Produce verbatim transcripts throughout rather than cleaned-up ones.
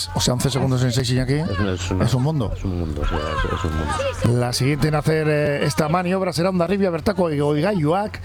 seis, o sea, once segundos en seis, Iñaki, es, es, una, es un mundo. Es un mundo, o sea, es, es un mundo. La siguiente en hacer eh, esta maniobra será Hondarribia, Bertaco y Oigayuak.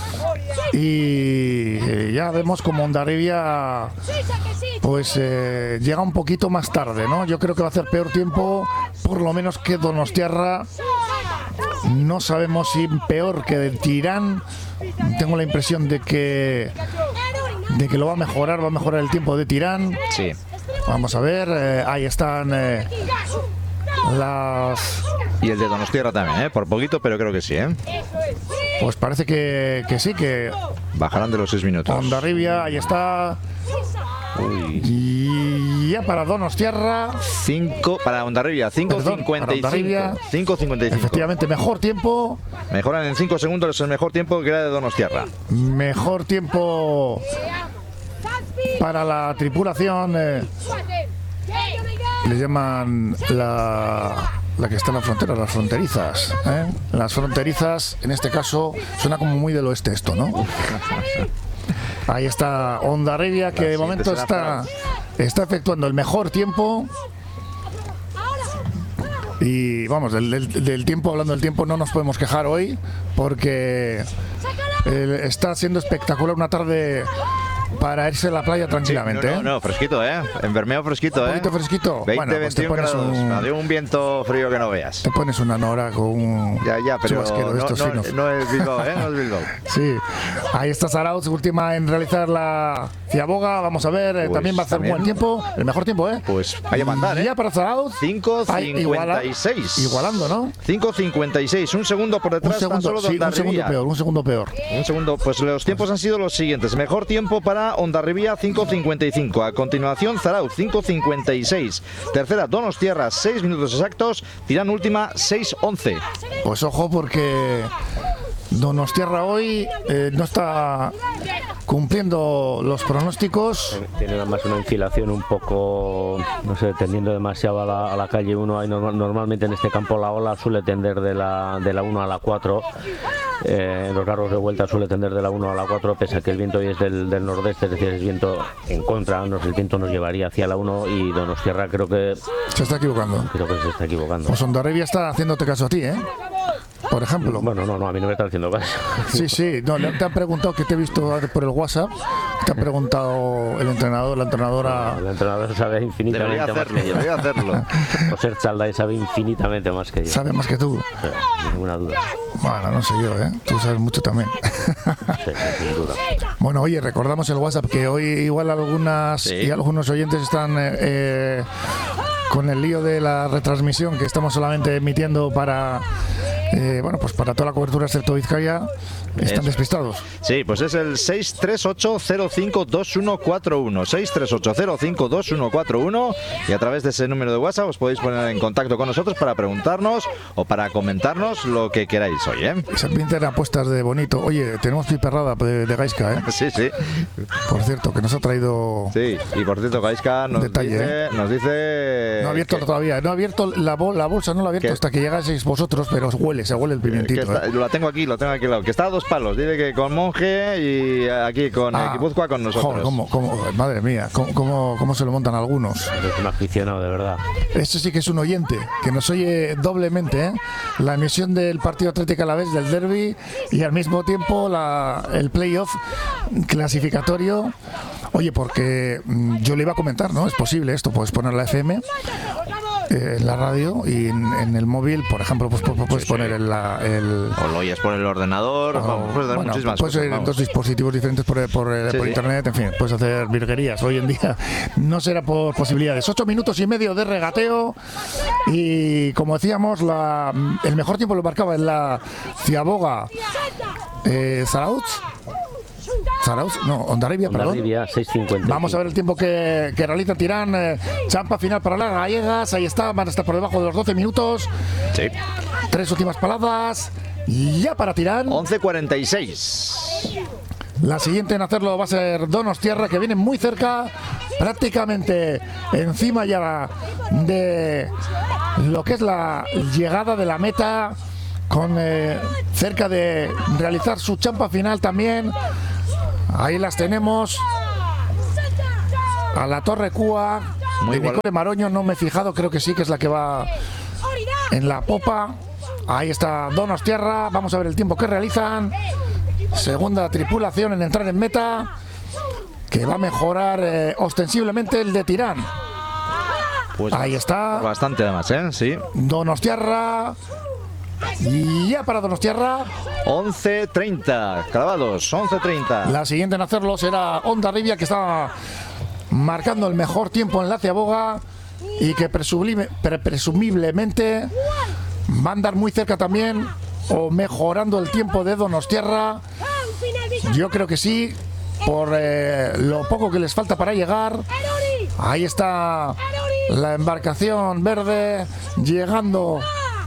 Y eh, ya vemos como Hondarribia pues eh, llega un poquito más tarde, ¿no? Yo creo que va a hacer peor tiempo, por lo menos que Donostiarra. No sabemos si peor que el Tirán. Tengo la impresión de que de que lo va a mejorar, va a mejorar el tiempo de Tirán. Sí. Vamos a ver, eh, ahí están eh, las... Y el de Donostiarra también, ¿eh? Por poquito, pero creo que sí, ¿eh? Pues parece que, que sí, que... Bajarán de los seis minutos. Hondarribia, ahí está. Uy. Y ya para Donostiarra. cinco para Hondarribia, cinco cincuenta y cinco. cinco cincuenta y cinco. Efectivamente, mejor tiempo. Mejoran en cinco segundos el mejor tiempo que era de Donostiarra. Mejor tiempo para la tripulación. Eh, le llaman la... La que está en la frontera, las fronterizas, ¿eh? Las fronterizas, en este caso, suena como muy del oeste esto, ¿no? Ahí está Hondarribia, que de momento está, está efectuando el mejor tiempo. Y vamos, del, del, del tiempo, hablando del tiempo, no nos podemos quejar hoy, porque eh, está siendo espectacular una tarde para irse a la playa tranquilamente. Sí, no, no, no, fresquito, ¿eh? En Bermeo fresquito, ¿eh? Un poquito fresquito. veinte, Bueno, pues veintiún te pones grados. un... Había un viento frío que no veas. Te pones una nora con un... Ya, ya, pero no, de estos no, finos. no es Bilbao, ¿eh? No es Bilbao. Sí. Ahí está Zarautz, última en realizar la Ciaboga. Vamos a ver, pues también va a hacer un buen tiempo. El mejor tiempo, ¿eh? Pues vaya a mandar, ¿eh? Ya para Zarautz. cinco cincuenta y seis. Igualando, ¿no? cinco cincuenta y seis. Un segundo por detrás. Un segundo, tan solo sí, un segundo peor, un segundo peor. Un segundo. Pues los tiempos han sido los siguientes. Mejor tiempo para Hondarribia, cinco cincuenta y cinco. A continuación, Zarautz, cinco cincuenta y seis. Tercera, Donostiarra, seis minutos exactos. Tirán última, seis once. Pues ojo, porque Donostiarra hoy eh, no está cumpliendo los pronósticos. Tiene además una infilación un poco, no sé, tendiendo demasiado a la, a la calle uno. Hay normal, normalmente en este campo la ola suele tender de la, de la uno a la cuatro. Eh, en los largos de vuelta suele tender de la uno a la cuatro, pese a que el viento hoy es del, del nordeste, es decir, es viento en contra, nos, el viento nos llevaría hacia la uno y Donostiarra creo que... Se está equivocando. Creo que se está equivocando. Pues Hondarribia está haciéndote caso a ti, ¿eh? Por ejemplo. Bueno, no, no, a mí no me está haciendo caso. Sí, sí, no, te han preguntado, que te he visto por el WhatsApp, te ha preguntado el entrenador, la entrenadora... No, el entrenador sabe infinitamente hacerlo, más que yo. Debería hacerlo. José Chalday sabe infinitamente más que yo. Sabe más que tú. Sí, ninguna duda. Bueno, no sé yo, ¿eh? Tú sabes mucho también. Sí, sin duda. Bueno, oye, recordamos el WhatsApp, que hoy igual algunas sí. y algunos oyentes están... Eh, eh, con el lío de la retransmisión que estamos solamente emitiendo para eh, bueno, pues para toda la cobertura excepto Vizcaya, están Eso. despistados. Sí, pues es el seis tres ocho cero cinco dos uno cuatro uno, seis tres ocho cero cinco dos uno cuatro uno, y a través de ese número de WhatsApp os podéis poner en contacto con nosotros para preguntarnos o para comentarnos lo que queráis hoy, ¿eh? Esas pintas apuestas de bonito. Oye, tenemos piperrada de, de Gaisca, ¿eh? Sí, sí. Por cierto, que nos ha traído... Sí, y por cierto, Gaisca nos detalle, dice... ¿eh? Nos dice no ha abierto que... todavía, no ha abierto la, bol, la bolsa, no la ha abierto ¿Qué? Hasta que llegaseis vosotros, pero os huele, se huele el pimientito. Está, ¿eh? Lo tengo aquí, lo tengo aquí al lado. Que está a dos palos, dice que con Monje y aquí con ah, Guipúzcoa con nosotros. Joder, ¿cómo, cómo, madre mía, ¿cómo, cómo, cómo se lo montan algunos? Es un aficionado, de verdad. Este sí que es un oyente, que nos oye doblemente, ¿eh? La emisión del partido Atlético Alavés del derbi y al mismo tiempo la, el playoff clasificatorio. Oye, porque mmm, yo le iba a comentar, ¿no? Es posible esto, puedes poner la F M eh, en la radio y en, en el móvil, por ejemplo, pues, pues puedes sí, poner sí. El, el... O lo oyes por el ordenador, o, vamos, puedes dar bueno, muchísimas puedes cosas. Puedes en dos dispositivos diferentes por, por, sí, por internet, en fin, puedes hacer virguerías. Hoy en día no será por posibilidades. Ocho minutos y medio de regateo y, como decíamos, la, el mejor tiempo lo marcaba en la Ciaboga eh, Zarautz. Zarautz, no, Hondarribia, perdón. seis cincuenta. Vamos a ver el tiempo que, que realiza Tirán. Eh, champa final para las gallegas. Ahí está, van a estar por debajo de los doce minutos. Sí. Tres últimas palabras. Y ya para Tirán. once cuarenta y seis. La siguiente en hacerlo va a ser Donostiarra, que viene muy cerca, prácticamente encima ya de lo que es la llegada de la meta, con eh, cerca de realizar su champa final también. Ahí las tenemos a la Torre Cúa, de Nicole Maroño, no me he fijado, creo que sí, que es la que va en la popa. Ahí está Donostiarra, vamos a ver el tiempo que realizan. Segunda tripulación en entrar en meta, que va a mejorar eh, ostensiblemente el de Tirán. Pues ahí está. Bastante además, ¿eh? Sí. Donostiarra. Y ya para Donostiarra. once treinta, clavados, once treinta. La siguiente en hacerlo será Hondarribia, que está marcando el mejor tiempo en la Ciaboga y que presublime, pre presumiblemente va a andar muy cerca también o mejorando el tiempo de Donostiarra. Yo creo que sí, por eh, lo poco que les falta para llegar. Ahí está la embarcación verde llegando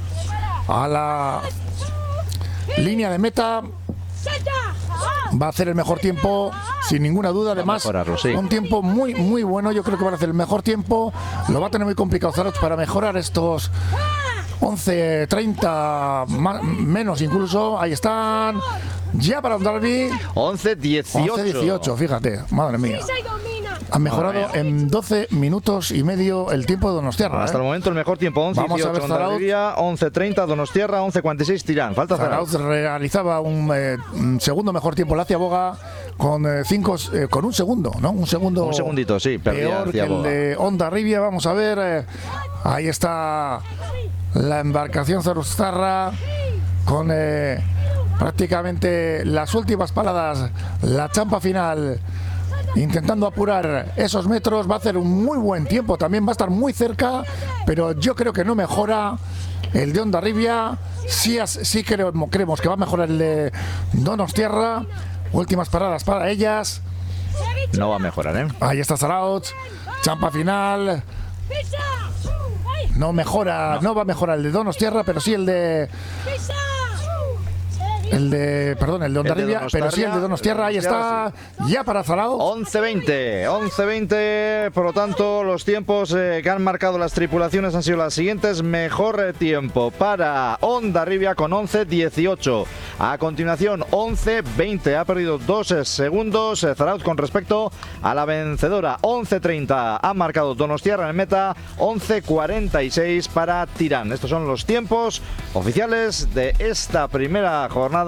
a la línea de meta. Va a hacer el mejor tiempo sin ninguna duda. Además, sí. Un tiempo muy muy bueno. Yo creo que van a hacer el mejor tiempo. Lo va a tener muy complicado Zarautz para mejorar estos once treinta menos incluso. Ahí están. Ya para Hondarribia once dieciocho. once dieciocho, fíjate, madre mía. Han mejorado en doce minutos y medio el tiempo de Donostiarra. Hasta ¿eh? el momento el mejor tiempo, once dieciocho Hondarribia, once treinta Donostiarra, once cuarenta y seis Tirán. Falta Zarautz. Zarautz realizaba un eh, segundo mejor tiempo la Ciaboga con eh, cinco eh, con un segundo, ¿no? Un segundo. Un segundito, sí, peor que el de Hondarribia. Vamos a ver, eh, ahí está la embarcación Zarauztarra con eh, prácticamente las últimas paradas, la champa final, intentando apurar esos metros. Va a hacer un muy buen tiempo, también va a estar muy cerca, pero yo creo que no mejora el de Hondarribia. Sí, sí creo, creemos que va a mejorar el de Donostiarra. Últimas paradas para ellas. No va a mejorar, ¿eh? Ahí está Zarautz, champa final. No mejora, no, no va a mejorar el de Donostiarra, pero sí el de... El de, perdón, el de Hondarribia, pero sí el de Donostiarra. Ahí está, sí. Ya para Zarautz. once veinte, once veinte. Por lo tanto, los tiempos eh, que han marcado las tripulaciones han sido las siguientes. Mejor eh, tiempo para Hondarribia con once dieciocho. A continuación, once veinte. Ha perdido dos eh, segundos eh, Zarautz con respecto a la vencedora. once treinta ha marcado Donostiarra en meta. once cuarenta y seis para Tirán. Estos son los tiempos oficiales de esta primera jornada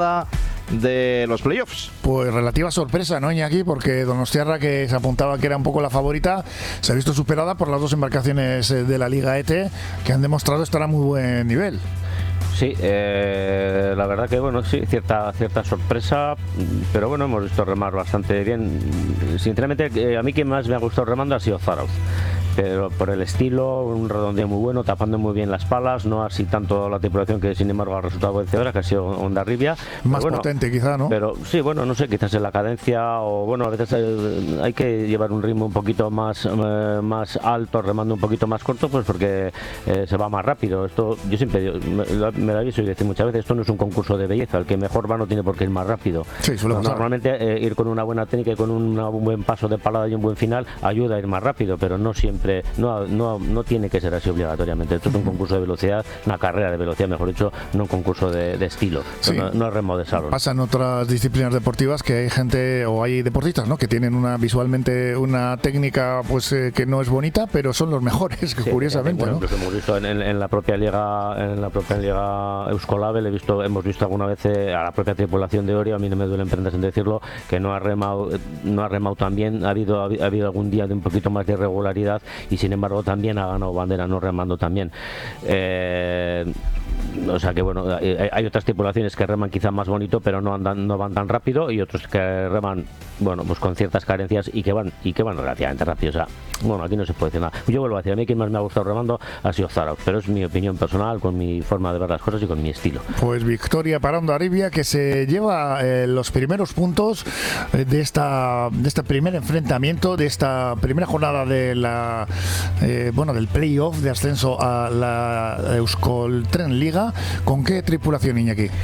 de los playoffs. Pues relativa sorpresa, ¿no, Iñaki? Porque Donostiarra, que se apuntaba que era un poco la favorita, se ha visto superada por las dos embarcaciones de la Liga E T, que han demostrado estar a muy buen nivel. Sí, eh, la verdad que bueno, sí, cierta cierta sorpresa, pero bueno, hemos visto remar bastante bien. Sinceramente, eh, a mí quien más me ha gustado remando ha sido Zarautz, pero por el estilo, un redondeo muy bueno, tapando muy bien las palas, no así tanto la tripulación que sin embargo ha resultado vencedora, que ha sido Hondarribia. Más bueno, potente quizá, ¿no? Pero sí, bueno, no sé, quizás en la cadencia o bueno, a veces eh, hay que llevar un ritmo un poquito más, eh, más alto, remando un poquito más corto, pues porque eh, se va más rápido. Esto yo siempre digo, me, me lo aviso y decir muchas veces, esto no es un concurso de belleza, el que mejor va no tiene por qué ir más rápido. Sí, suele Normalmente eh, ir con una buena técnica y con una, un buen paso de palada y un buen final ayuda a ir más rápido, pero no siempre, no, no, no tiene que ser así obligatoriamente. Esto es un concurso de velocidad, una carrera de velocidad, mejor dicho, no un concurso de, de estilo. Sí. No, no es remo de salón. Pasa en otras disciplinas deportivas que hay gente o hay deportistas, ¿no?, que tienen una visualmente una técnica pues eh, que no es bonita, pero son los mejores, que sí, curiosamente, bueno, ¿no? Pues hemos visto en, en, en la propia liga, en la propia liga Euskolabel, he visto, hemos visto alguna vez eh, a la propia tripulación de Orio, a mí no me duele prendas en decirlo, que no ha remado, no ha remado tan bien, ha habido, ha habido algún día de un poquito más de irregularidad y sin embargo también ha ganado bandera no remando también. Eh, o sea que bueno, hay, hay otras tripulaciones que reman quizá más bonito, pero no andan, no van tan rápido, y otros que reman, bueno, pues con ciertas carencias y que van y que van relativamente rápido. O sea, bueno, aquí no se puede decir nada. Yo vuelvo a decir, a mí quien más me ha gustado remando ha sido Zarautz, pero es mi opinión personal, con mi forma de ver las cosas y con mi estilo. Pues victoria para Hondarribia, que se lleva eh, los primeros puntos eh, de esta de este primer enfrentamiento, de esta primera jornada de la eh, bueno, del playoff de ascenso a la Euskoltren Liga. ¿Con qué tripulación, Iñaki?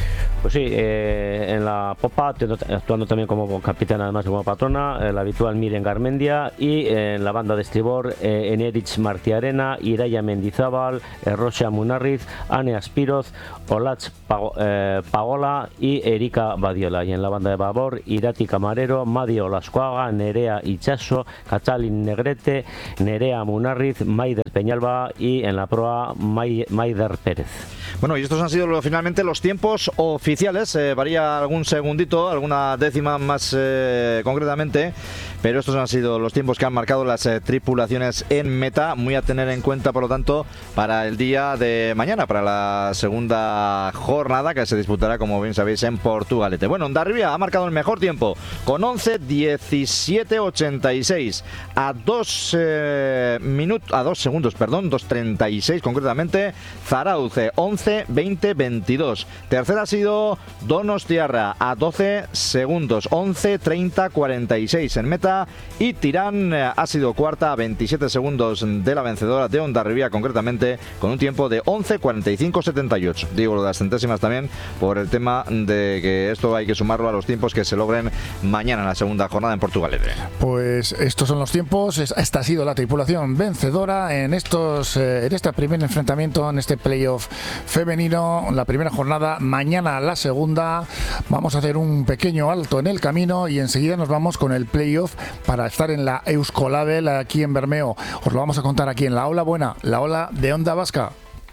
Pues sí, eh, en la popa, actuando también como capitán, además como patrona, eh, la habitual Miren Garmendia, y eh, en la banda de estribor, eh, Enerich Martiarena, Iraya Mendizábal, eh, Rocha Munarriz, Ane Aspiroz, Olach Pago, eh, Pagola y Erika Badiola. Y en la banda de babor, Irati Camarero, Madi Olascuaga, Nerea Ichaso, Catalin Negrete, Nerea Munarriz, Maider Peñalba, y en la proa May, Maider Pérez. Bueno, y estos han sido lo, finalmente los tiempos oficiales. Eh, varía algún segundito, alguna décima más eh, concretamente, pero estos han sido los tiempos que han marcado las eh, tripulaciones en meta. Muy a tener en cuenta, por lo tanto, para el día de mañana, para la segunda jornada que se disputará, como bien sabéis, en Portugalete. Bueno, Hondarribia ha marcado el mejor tiempo con once diecisiete ochenta y seis, a dos eh, minutos, a dos segundos, perdón, dos treinta y seis concretamente. Zarauce once veinte veintidós. Tercera ha sido Donostiarra a doce segundos, once treinta cuarenta y seis en meta, y Tirán eh, ha sido cuarta a veintisiete segundos de la vencedora de Hondarribia, concretamente con un tiempo de once cuarenta y cinco setenta y ocho. Digo lo de las centésimas también por el tema de que esto hay que sumarlo a los tiempos que se logren mañana en la segunda jornada en Portugalete. Pues estos son los tiempos. Esta ha sido la tripulación vencedora en estos eh, en este primer enfrentamiento, en este playoff femenino, la primera jornada. Mañana la segunda. Vamos a hacer un pequeño alto en el camino y enseguida nos vamos con el playoff para estar en la Euskolabel aquí en Bermeo. Os lo vamos a contar aquí en la Ola Buena, la Ola de Onda Vasca.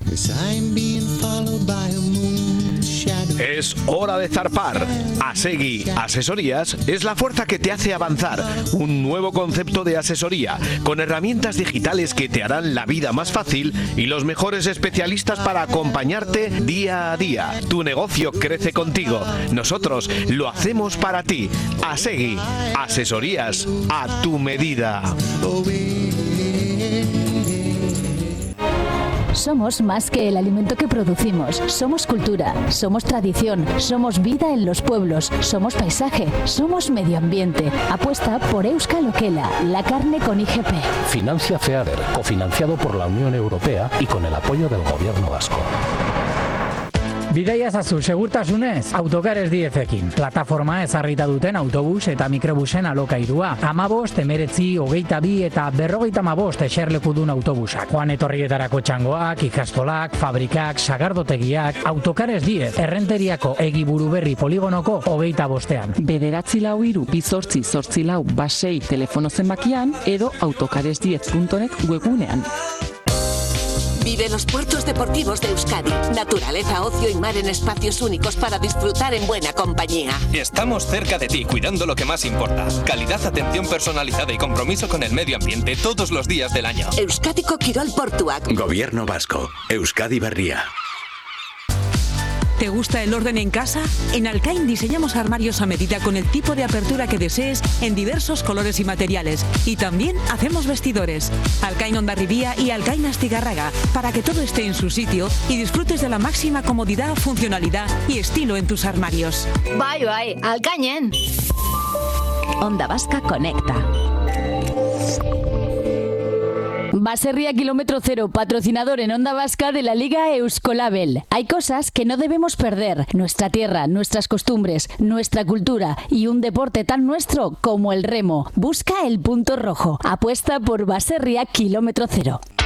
Es hora de zarpar. Asegui Asesorías es la fuerza que te hace avanzar. Un nuevo concepto de asesoría con herramientas digitales que te harán la vida más fácil y los mejores especialistas para acompañarte día a día. Tu negocio crece contigo. Nosotros lo hacemos para ti. Asegui Asesorías a tu medida. Somos más que el alimento que producimos. Somos cultura, somos tradición, somos vida en los pueblos, somos paisaje, somos medio ambiente. Apuesta por Euskal Okela, la carne con I G P. Financia FEADER, cofinanciado por la Unión Europea y con el apoyo del Gobierno vasco. Bidaia ezazu segurtasunez, Autocares Diezekin. Plataforma ezarrita duten autobus eta mikrobusen alokairua. Amabost, emeretzi, hogeita bi eta berrogeita amabost eserlekudun autobusak. Joan etorrietarako txangoak, ikastolak, fabrikak, sagardotegiak. Autocares Diez, errenteriako egiburu berri poligonoko hogeita bostean. Bederatzi lau hiru, bizortzi, zortzi lau, basei telefono zenbakian edo autocares diez punto net webgunean. Vive los puertos deportivos de Euskadi. Naturaleza, ocio y mar en espacios únicos para disfrutar en buena compañía. Estamos cerca de ti, cuidando lo que más importa. Calidad, atención personalizada y compromiso con el medio ambiente todos los días del año. Euskadiko Kirol Portuak. Gobierno vasco. Euskadi Berria. ¿Te gusta el orden en casa? En Alcain diseñamos armarios a medida con el tipo de apertura que desees en diversos colores y materiales. Y también hacemos vestidores. Alcain Hondarribia y Alcain Astigarraga, para que todo esté en su sitio y disfrutes de la máxima comodidad, funcionalidad y estilo en tus armarios. Bai, bai, Alcainen. Onda Vasca conecta. Baserria Kilómetro Cero, patrocinador en Onda Vasca de la Liga Euskolabel. Hay cosas que no debemos perder. Nuestra tierra, nuestras costumbres, nuestra cultura y un deporte tan nuestro como el remo. Busca el punto rojo. Apuesta por Baserria Kilómetro Cero.